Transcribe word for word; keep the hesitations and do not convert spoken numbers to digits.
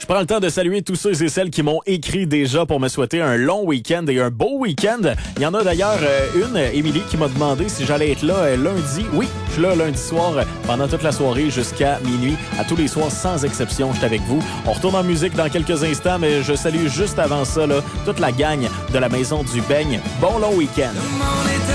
Je prends le temps de saluer tous ceux et celles qui m'ont écrit déjà pour me souhaiter un long week-end et un beau week-end. Il y en a d'ailleurs euh, une, Émilie, qui m'a demandé si j'allais être là euh, lundi. Oui, je suis là lundi soir euh, pendant toute la soirée jusqu'à minuit. À tous les soirs, sans exception, je suis avec vous. On retourne en musique dans quelques instants, mais je salue juste avant ça là, toute la gang de la Maison du Beigne. Bon long week-end.